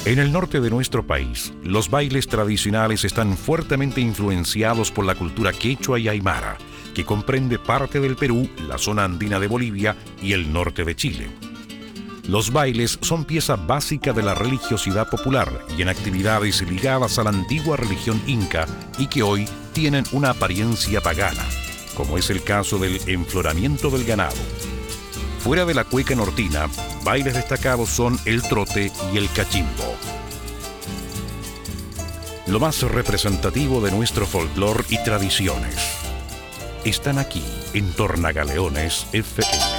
En el norte de nuestro país, los bailes tradicionales están fuertemente influenciados por la cultura quechua y aymara, que comprende parte del Perú, la zona andina de Bolivia y el norte de Chile. Los bailes son pieza básica de la religiosidad popular y en actividades ligadas a la antigua religión inca y que hoy tienen una apariencia pagana, como es el caso del enfloramiento del ganado. Fuera de la cueca nortina, bailes destacados son el trote y el cachimbo. Lo más representativo de nuestro folclore y tradiciones están aquí en Tornagaleones FM.